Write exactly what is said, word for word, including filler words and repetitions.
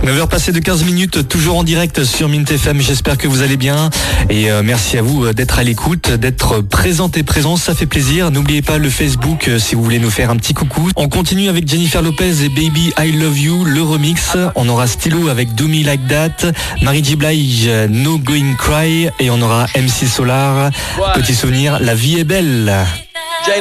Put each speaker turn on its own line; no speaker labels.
neuf heures passées de quinze minutes, toujours en direct sur Mint F M. J'espère que vous allez bien. Et euh, merci à vous d'être à l'écoute, d'être présent et présent. Ça fait plaisir. N'oubliez pas le Facebook euh, si vous voulez nous faire un petit coucou. On continue avec Jennifer Lopez et Baby I Love You, le remix. On aura Stylo avec Do Me Like That, Mary J Blige, No Going Cry. Et on aura M C Solar. Petit souvenir, La vie est belle.